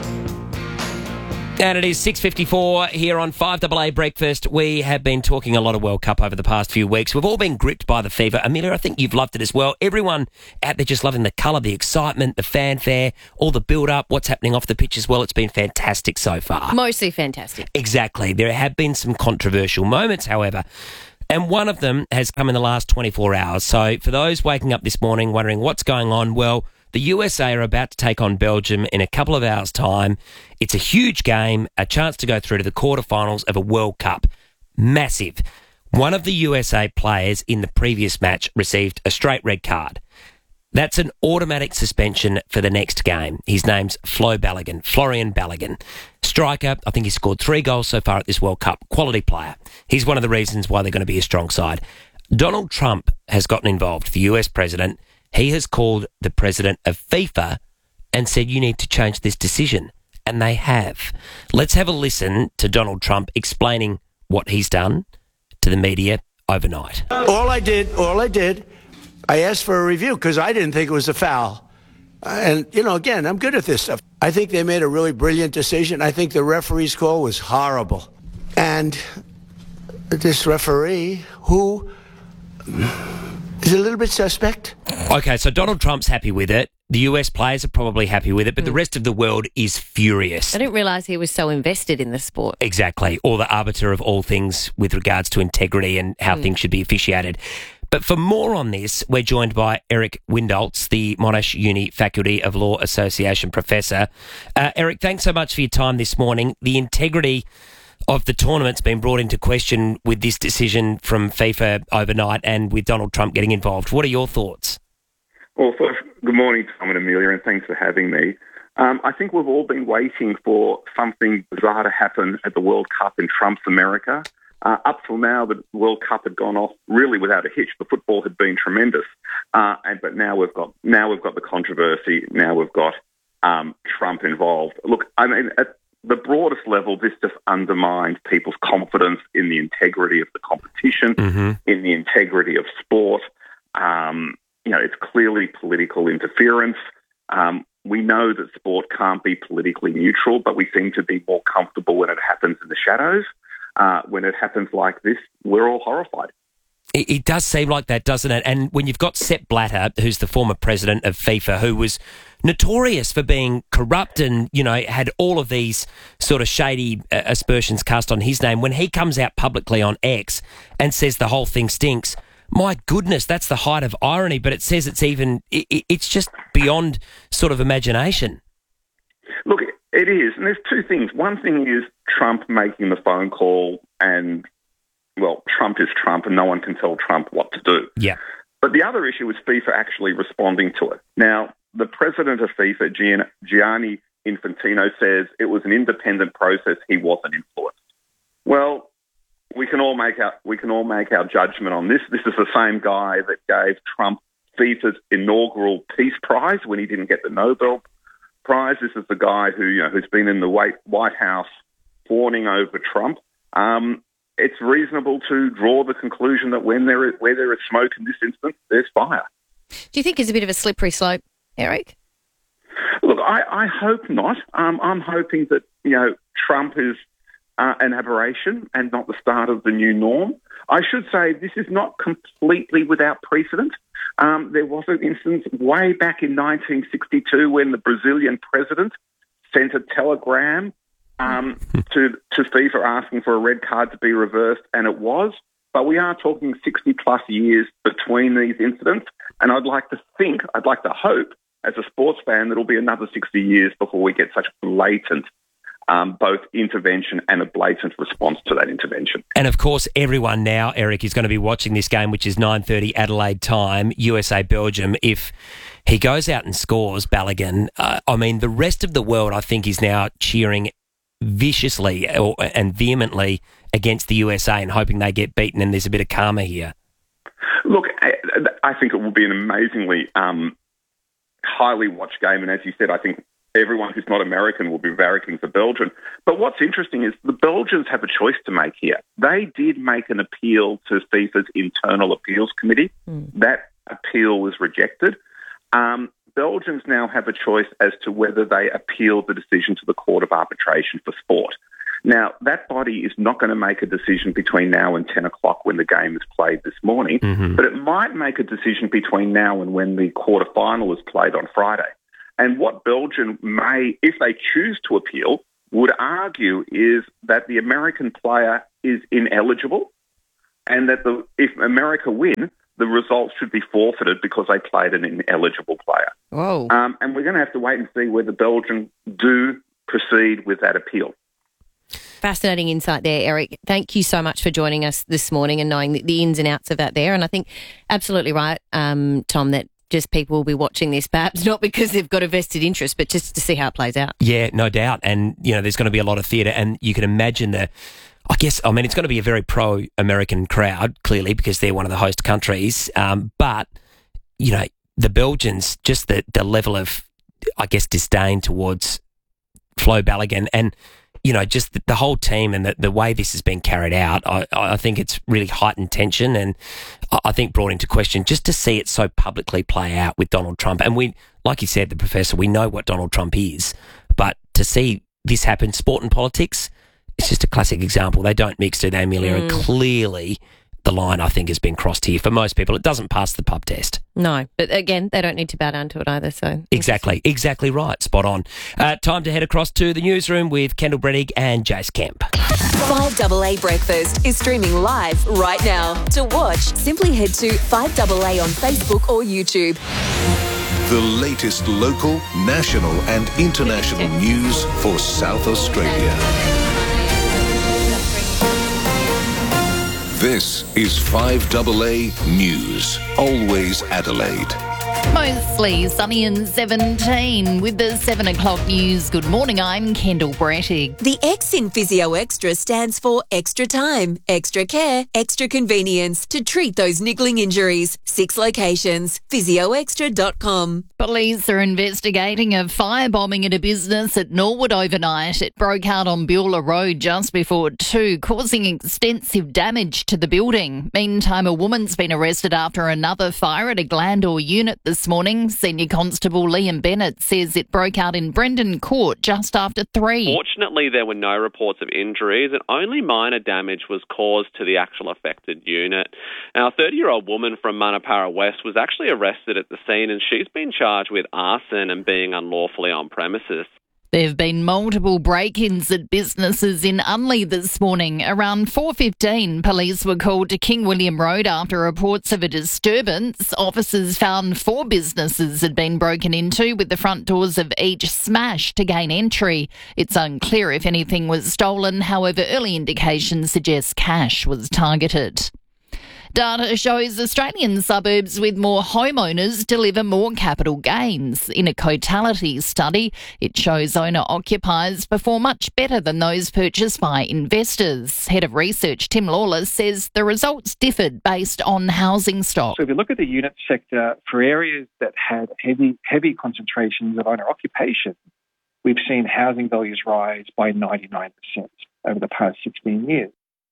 And it is 6:54 here on 5AA Breakfast. We have been talking a lot of World Cup over the past few weeks. We've all been gripped by the fever. Amelia, I think you've loved it as well. Everyone out there just loving the colour, the excitement, the fanfare, all the build-up, what's happening off the pitch as well. It's been fantastic so far. Mostly fantastic. Exactly. There have been some controversial moments, however. And one of them has come in the last 24 hours. So for those waking up this morning wondering what's going on, well, the USA are about to take on Belgium in a couple of hours' time. It's a huge game, a chance to go through to the quarterfinals of a World Cup. Massive. One of the USA players in the previous match received a straight red card. That's an automatic suspension for the next game. His name's Florian Balogun. Striker, I think he scored 3 goals so far at this World Cup. Quality player. He's one of the reasons why they're going to be a strong side. Donald Trump has gotten involved, the US president. He has called the president of FIFA and said, you need to change this decision. And they have. Let's have a listen to Donald Trump explaining what he's done to the media overnight. All I did, I asked for a review because I didn't think it was a foul. And, again, I'm good at this stuff. I think they made a really brilliant decision. I think the referee's call was horrible. And this referee, who is a little bit suspect. Okay, so Donald Trump's happy with it. The US players are probably happy with it, but the rest of the world is furious. I didn't realise he was so invested in the sport. Exactly, or the arbiter of all things with regards to integrity and how things should be officiated. But for more on this, we're joined by Eric Windholtz, the Monash Uni Faculty of Law Association professor. Eric, thanks so much for your time this morning. The integrity of the tournament's been brought into question with this decision from FIFA overnight and with Donald Trump getting involved. What are your thoughts? Well, first, good morning, Tom and Amelia, and thanks for having me. I think we've all been waiting for something bizarre to happen at the World Cup in Trump's America. Up till now, the World Cup had gone off really without a hitch. The football had been tremendous, but now we've got the controversy. Now we've got Trump involved. Look, I mean, at the broadest level, this just undermines people's confidence in the integrity of the competition, in the integrity of sport. It's clearly political interference. We know that sport can't be politically neutral, but we seem to be more comfortable when it happens in the shadows. When it happens like this, we're all horrified. It does seem like that, doesn't it? And when you've got Sepp Blatter, who's the former president of FIFA, who was notorious for being corrupt and, had all of these sort of shady aspersions cast on his name, when he comes out publicly on X and says the whole thing stinks, my goodness, that's the height of irony, but it says it's just beyond sort of imagination. Look, it is, and there's two things. One thing is Trump making the phone call and, well, Trump is Trump and no one can tell Trump what to do. Yeah. But the other issue is FIFA actually responding to it. Now, the president of FIFA, Gianni Infantino, says it was an independent process. He wasn't influenced. Well, we can all make our judgment on this. This is the same guy that gave Trump FIFA's inaugural Peace Prize when he didn't get the Nobel Prize. This is the guy who's been in the White House fawning over Trump. It's reasonable to draw the conclusion that where there is smoke in this instance, there's fire. Do you think it's a bit of a slippery slope, Eric? Look, I hope not. I'm hoping that Trump is an aberration and not the start of the new norm. I should say this is not completely without precedent. There was an instance way back in 1962 when the Brazilian president sent a telegram to FIFA asking for a red card to be reversed, and it was. but we are talking 60-plus years between these incidents, and I'd like to hope, as a sports fan, that it'll be another 60 years before we get such blatant both intervention and a blatant response to that intervention. And, of course, everyone now, Eric, is going to be watching this game, which is 9:30 Adelaide time, USA-Belgium. If he goes out and scores, Balogun, the rest of the world, I think, is now cheering viciously and vehemently against the USA and hoping they get beaten, and there's a bit of karma here. Look, I think it will be an amazingly highly watched game, and as you said, I think everyone who's not American will be barracking for Belgium. But what's interesting is the Belgians have a choice to make here. They did make an appeal to FIFA's internal appeals committee. That appeal was rejected. Belgians now have a choice as to whether they appeal the decision to the Court of Arbitration for Sport. Now, that body is not going to make a decision between now and 10 o'clock when the game is played this morning, but it might make a decision between now and when the quarterfinal is played on Friday. And what Belgium may, if they choose to appeal, would argue is that the American player is ineligible and that if America win, the results should be forfeited because they played an ineligible player. Whoa. And we're going to have to wait and see whether Belgium do proceed with that appeal. Fascinating insight there, Eric. Thank you so much for joining us this morning and knowing the ins and outs of that there. And I think absolutely right, Tom, that just people will be watching this, perhaps not because they've got a vested interest, but just to see how it plays out. Yeah, no doubt. And, there's going to be a lot of theatre, and you can imagine it's going to be a very pro-American crowd, clearly, because they're one of the host countries. But, the Belgians, just the level of, disdain towards Flo Balogun and, just the whole team and the way this has been carried out, I think it's really heightened tension and I think brought into question just to see it so publicly play out with Donald Trump. And we, like you said, the professor, we know what Donald Trump is, but to see this happen, sport and politics, it's just a classic example. They don't mix, do they, Amelia? And clearly the line, I think, has been crossed here. For most people, it doesn't pass the pub test. No, but again, they don't need to bow down to it either. So Exactly right. Spot on. Time to head across to the newsroom with Kendall Brettig and Jace Kemp. 5AA Breakfast is streaming live right now. To watch, simply head to 5AA on Facebook or YouTube. The latest local, national and international news for South Australia. This is 5AA News, always Adelaide. Mostly sunny and 17 with the 7 o'clock news. Good morning, I'm Kendall Brettig. The X in Physio Extra stands for extra time, extra care, extra convenience to treat those niggling injuries. 6 locations, physioextra.com. Police are investigating a firebombing at a business at Norwood overnight. It broke out on Beulah Road just before 2, causing extensive damage to the building. Meantime, a woman's been arrested after another fire at a Glandore unit this morning. Senior Constable Liam Bennett says it broke out in Brendan Court just after 3. Fortunately, there were no reports of injuries and only minor damage was caused to the actual affected unit. Now, a 30-year-old woman from Manapara West was actually arrested at the scene and she's been charged with arson and being unlawfully on premises. There have been multiple break-ins at businesses in Unley this morning. Around 4:15, police were called to King William Road after reports of a disturbance. Officers found 4 businesses had been broken into, with the front doors of each smashed to gain entry. It's unclear if anything was stolen. However, early indications suggest cash was targeted. Data shows Australian suburbs with more homeowners deliver more capital gains. In a Cotality study, it shows owner-occupiers perform much better than those purchased by investors. Head of Research Tim Lawless says the results differed based on housing stock. So if you look at the unit sector, for areas that had heavy concentrations of owner-occupation, we've seen housing values rise by 99% over the past 16 years.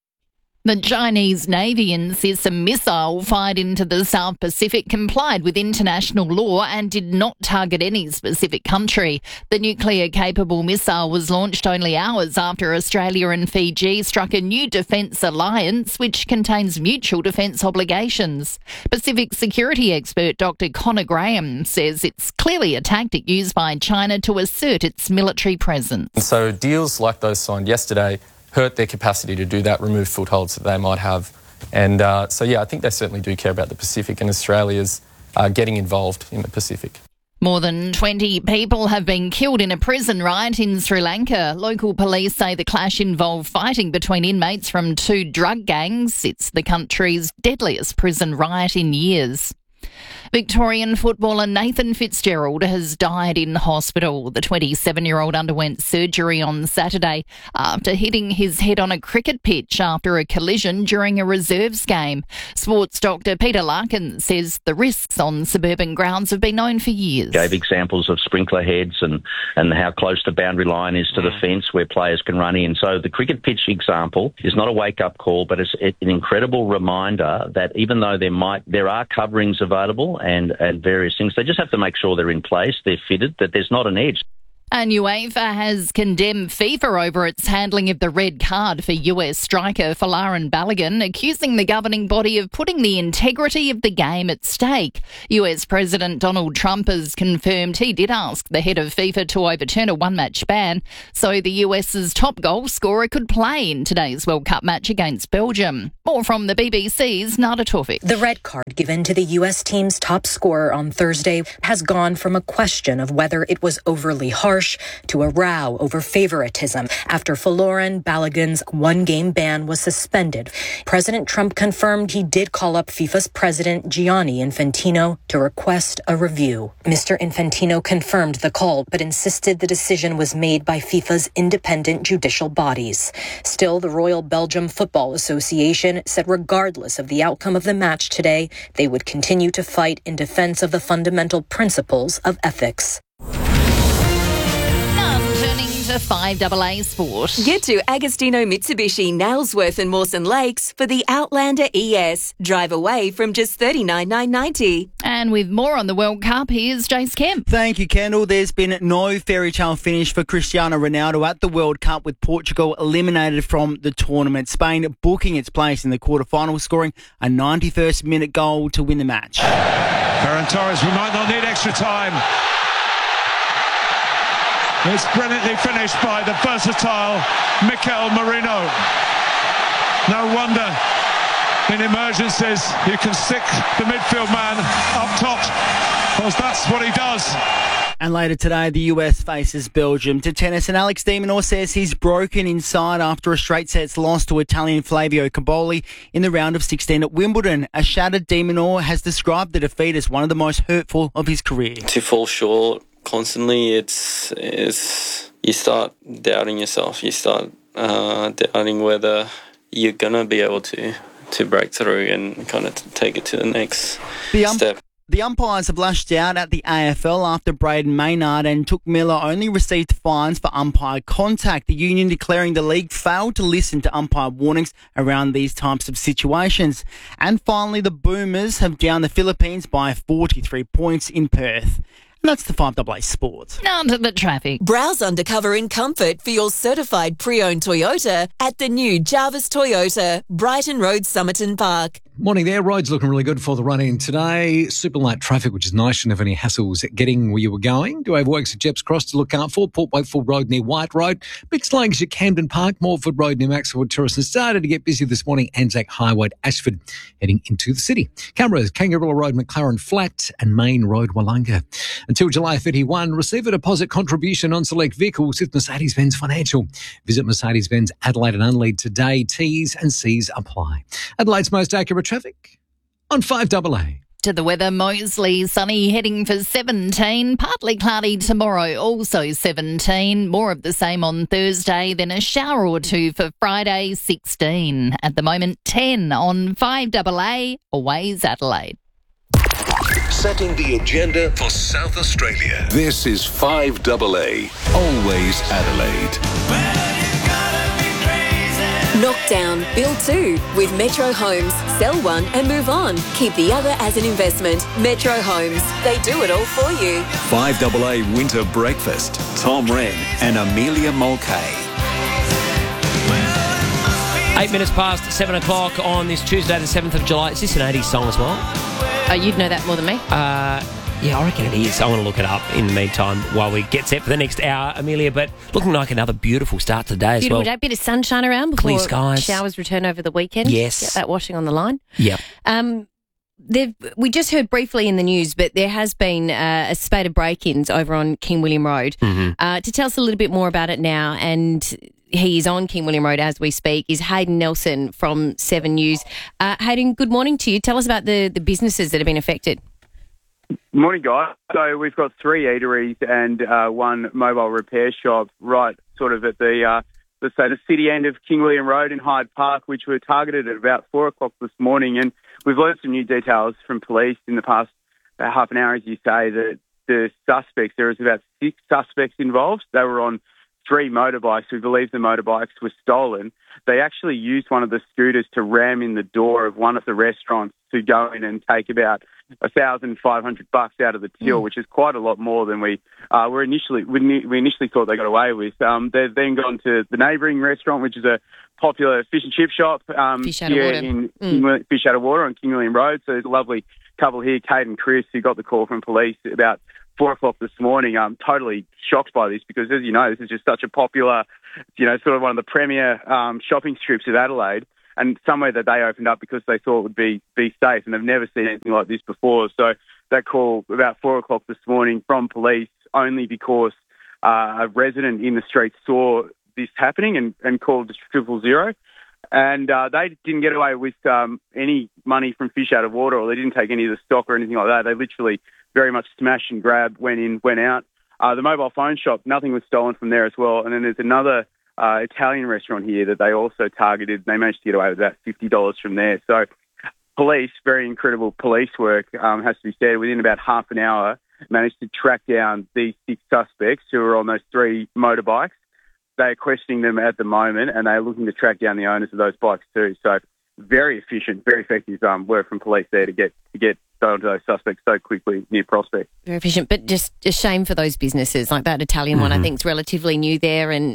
The Chinese Navy insists a missile fired into the South Pacific complied with international law and did not target any specific country. The nuclear-capable missile was launched only hours after Australia and Fiji struck a new defence alliance which contains mutual defence obligations. Pacific security expert Dr. Connor Graham says it's clearly a tactic used by China to assert its military presence. So deals like those signed yesterday hurt their capacity to do that, remove footholds that they might have And so, I think they certainly do care about the Pacific, and Australia's getting involved in the Pacific. More than 20 people have been killed in a prison riot in Sri Lanka. Local police say the clash involved fighting between inmates from 2 drug gangs. It's the country's deadliest prison riot in years. Victorian footballer Nathan Fitzgerald has died in hospital. The 27-year-old underwent surgery on Saturday after hitting his head on a cricket pitch after a collision during a reserves game. Sports doctor Peter Larkin says the risks on suburban grounds have been known for years. Gave examples of sprinkler heads and how close the boundary line is to the fence where players can run in. So the cricket pitch example is not a wake-up call, but it's an incredible reminder that even though there are coverings available and various things, they just have to make sure they're in place, they're fitted, that there's not an edge. And UEFA has condemned FIFA over its handling of the red card for US striker Folarin Balogun, accusing the governing body of putting the integrity of the game at stake. US President Donald Trump has confirmed he did ask the head of FIFA to overturn a one-match ban so the US's top goal scorer could play in today's World Cup match against Belgium. More from the BBC's Nada Tawfik. The red card given to the US team's top scorer on Thursday has gone from a question of whether it was overly harsh to a row over favoritism after Folarin Balogun's one-game ban was suspended. President Trump confirmed he did call up FIFA's president Gianni Infantino to request a review. Mr. Infantino confirmed the call but insisted the decision was made by FIFA's independent judicial bodies. Still, the Royal Belgium Football Association said regardless of the outcome of the match today, they would continue to fight in defense of the fundamental principles of ethics. To 5AA Sport. Get to Agostino Mitsubishi, Nailsworth and Mawson Lakes for the Outlander ES. Drive away from just $39,990. And with more on the World Cup, here's Jace Kemp. Thank you, Kendall. There's been no fairy tale finish for Cristiano Ronaldo at the World Cup, with Portugal eliminated from the tournament. Spain booking its place in the quarterfinals, scoring a 91st minute goal to win the match. Ferran Torres, we might not need extra time. It's brilliantly finished by the versatile Mikel Merino. No wonder in emergencies you can stick the midfield man up top, because that's what he does. And later today, the US faces Belgium. To tennis, and Alex de Minaur says he's broken inside after a straight sets loss to Italian Flavio Caboli in the round of 16 at Wimbledon. A shattered de Minaur has described the defeat as one of the most hurtful of his career. To fall short constantly, it's you start doubting yourself. You start doubting whether you're gonna be able to break through and kind of take it to the next step. The umpires have lashed out at the AFL after Braden Maynard and Took Miller only received fines for umpire contact. The union declaring the league failed to listen to umpire warnings around these types of situations. And finally, the Boomers have downed the Philippines by 43 points in Perth. And that's the 5AA Sports. On to the traffic. Browse undercover in comfort for your certified pre-owned Toyota at the new Jarvis Toyota, Brighton Road, Somerton Park. Morning there. Roads looking really good for the run-in today. Super light traffic, which is nice. Shouldn't have any hassles getting where you were going. Do have works at Jeps Cross to look out for. Port Wakefield Road near White Road. Big sluggish at Camden Park. Morford Road near Maxwell Terrace. And started to get busy this morning. Anzac Highway at Ashford heading into the city. Cameras, Kangaroo Road, McLaren Flat and Main Road, Wollonga. Until July 31, receive a deposit contribution on select vehicles with Mercedes-Benz Financial. Visit Mercedes-Benz Adelaide and Unlead today. T's and C's apply. Adelaide's most accurate traffic on 5AA. To the weather, mostly sunny, heading for 17. Partly cloudy tomorrow, also 17. More of the same on Thursday, then a shower or two for Friday, 16. At the moment, 10 on 5AA, Always Adelaide. Setting the agenda for South Australia. This is 5AA, Always Adelaide. Knockdown, build 2 with Metro Homes. Sell one and move on. Keep the other as an investment. Metro Homes. They do it all for you. 5AA Winter Breakfast. Tom Wren and Amelia Mulcahy. 8 minutes past 7 o'clock on this Tuesday, the 7th of July. Is this an 80s song as well? Oh, you'd know that more than me. Yeah, I reckon it is. I want to look it up in the meantime while we get set for the next hour, Amelia. But looking like another beautiful start to the day as well. Beautiful day, bit of sunshine around before Clear skies. Showers return over the weekend. Yes. Get that washing on the line. Yeah. We just heard briefly in the news, but there has been a spate of break-ins over on King William Road. Mm-hmm. To tell us a little bit more about it now, and he is on King William Road as we speak, is Hayden Nelson from 7 News. Hayden, good morning to you. Tell us about the businesses that have been affected. Morning, guys. So we've got 3 eateries and 1 mobile repair shop right sort of at the city end of King William Road in Hyde Park, which were targeted at about 4 o'clock this morning. And we've learned some new details from police in the past half an hour, as you say, that the suspects, there was about 6 suspects involved. They were on 3 motorbikes. We believe the motorbikes were stolen. They actually used one of the scooters to ram in the door of one of the restaurants to go in and take about $1,500 out of the till, which is quite a lot more than we initially thought they got away with. They've then gone to the neighbouring restaurant, which is a popular fish and chip shop Fish Out of Water. Fish Out of Water on King William Road. So there's a lovely couple here, Kate and Chris, who got the call from police about 4 o'clock this morning. I'm totally shocked by this because, as you know, this is just such a popular, sort of one of the premier shopping strips of Adelaide, and somewhere that they opened up because they thought would be safe, and they've never seen anything like this before. So that call about 4 o'clock this morning from police only because a resident in the street saw this happening and called 000. And they didn't get away with any money from Fish Out of Water, or they didn't take any of the stock or anything like that. They literally very much smash and grab, went in, went out. The mobile phone shop, nothing was stolen from there as well. And then there's another Italian restaurant here that they also targeted. They managed to get away with about $50 from there. So police, very incredible police work, has to be said, within about half an hour, managed to track down these 6 suspects who were on those 3 motorbikes. They are questioning them at the moment, and they are looking to track down the owners of those bikes too. So very efficient, very effective work from police there to get onto those suspects so quickly near Prospect. Very efficient, but just a shame for those businesses. Like that Italian one, I think is relatively new there, and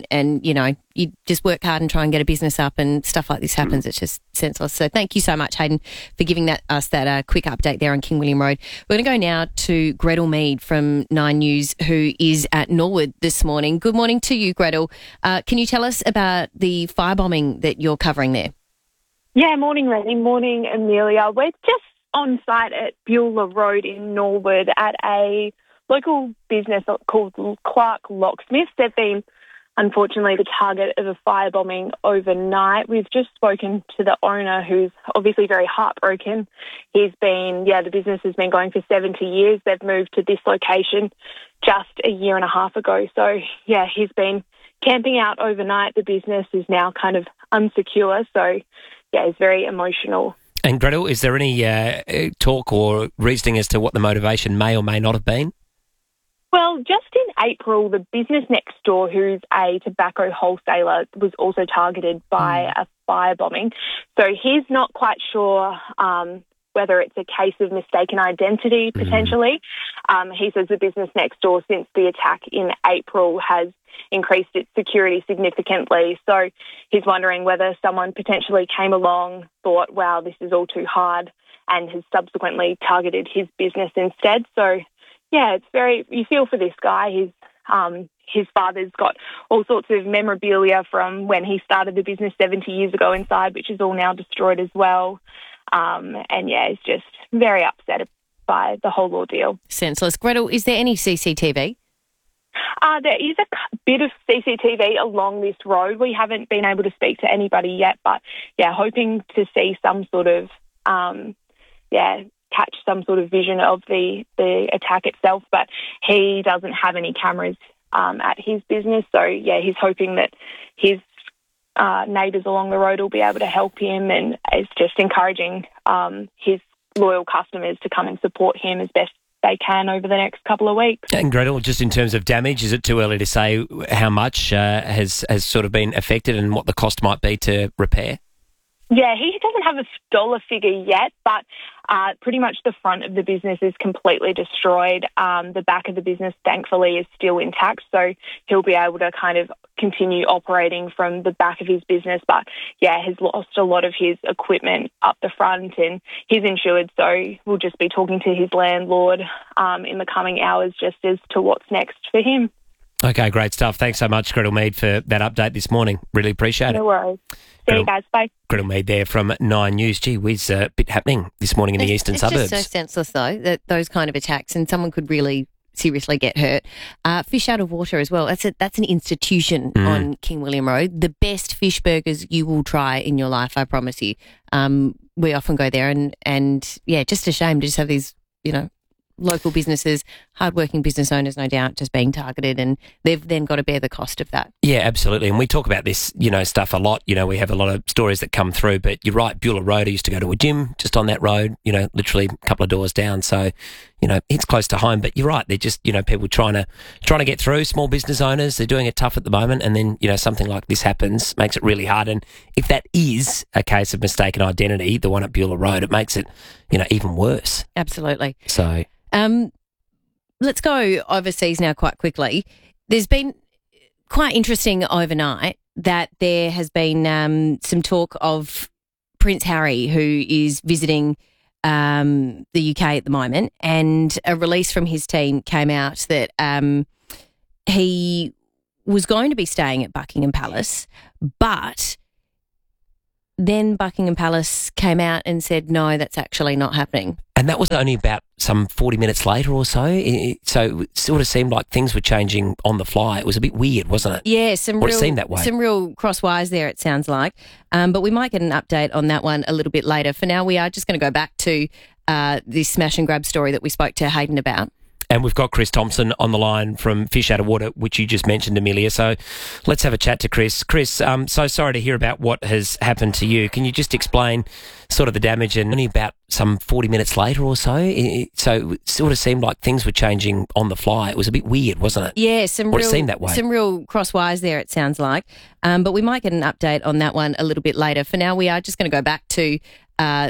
you just work hard and try and get a business up, and stuff like this happens. It's just senseless. So thank you so much, Hayden, for giving us that quick update there on King William Road. We're going to go now to Gretel Mead from 9 News, who is at Norwood this morning. Good morning to you, Gretel. Can you tell us about the firebombing that you're covering there? Yeah, morning, Rennie. Morning, Amelia. We're just on site at Beulah Road in Norwood at a local business called Clark Locksmiths. They've been, unfortunately, the target of a firebombing overnight. We've just spoken to the owner, who's obviously very heartbroken. The business has been going for 70 years. They've moved to this location just a year and a half ago. So, yeah, he's been camping out overnight. The business is now kind of unsecure. So, yeah, it's very emotional. And Gretel, is there any talk or reasoning as to what the motivation may or may not have been? Well, just in April, the business next door, who's a tobacco wholesaler, was also targeted by a firebombing. So he's not quite sure whether it's a case of mistaken identity, potentially. He says the business next door, since the attack in April, has increased its security significantly. So he's wondering whether someone potentially came along, thought, wow, this is all too hard, and has subsequently targeted his business instead. So, yeah, it's you feel for this guy. His father's got all sorts of memorabilia from when he started the business 70 years ago inside, which is all now destroyed as well. And, yeah, he's just very upset by the whole ordeal. Senseless. Gretel, is there any CCTV? There is a bit of CCTV along this road. We haven't been able to speak to anybody yet, but, yeah, hoping to see some sort of, catch some sort of vision of the attack itself. But he doesn't have any cameras at his business. So, yeah, he's hoping that his neighbours along the road will be able to help him, and is just encouraging his loyal customers to come and support him as best they can over the next couple of weeks. And Gretel, just in terms of damage, is it too early to say how much has sort of been affected and what the cost might be to repair? Yeah, he doesn't have a dollar figure yet, but pretty much the front of the business is completely destroyed. The back of the business, thankfully, is still intact, so he'll be able to kind of continue operating from the back of his business. But, yeah, he's lost a lot of his equipment up the front, and he's insured, so we'll just be talking to his landlord in the coming hours just as to what's next for him. Okay, great stuff. Thanks so much, Gretel Mead, for that update this morning. Really appreciate it. No worries. See you guys. Bye. Gretel Mead there from 9 News. Gee whiz, a bit happening this morning in the eastern suburbs. It's just so senseless, though, that those kind of attacks, and someone could really seriously get hurt. Fish Out of Water as well. That's an institution on King William Road. The best fish burgers you will try in your life, I promise you. We often go there and yeah, just a shame to just have these, local businesses, hardworking business owners, no doubt, just being targeted, and they've then got to bear the cost of that. Yeah, absolutely. And we talk about this, stuff a lot. We have a lot of stories that come through, but you're right, Beulah Road, I used to go to a gym just on that road, literally a couple of doors down. So, it's close to home, but you're right. They're just, people trying to get through, small business owners. They're doing it tough at the moment. And then, something like this happens, makes it really hard. And if that is a case of mistaken identity, the one at Beulah Road, it makes it, even worse. Absolutely. So... let's go overseas now quite quickly. There's been quite interesting overnight that there has been some talk of Prince Harry, who is visiting the UK at the moment, and a release from his team came out that he was going to be staying at Buckingham Palace, but then Buckingham Palace came out and said, no, that's actually not happening. And that was only about some 40 minutes later or so. So it sort of seemed like things were changing on the fly. It was a bit weird, wasn't it? Yeah, it seemed that way. Some real cross wires there, it sounds like. But we might get an update on that one a little bit later. For now, we are just going to go back to this smash and grab story that we spoke to Hayden about. And we've got Chris Thompson on the line from Fish Out of Water, which you just mentioned, Amelia. So let's have a chat to Chris. Chris, so sorry to hear about what has happened to you. Can you just explain sort of the damage? And only about some 40 minutes later or so, so it sort of seemed like things were changing on the fly. It was a bit weird, wasn't it? Yeah, it seemed that way. Some real cross wires there, it sounds like. But we might get an update on that one a little bit later. For now, we are just going to go back to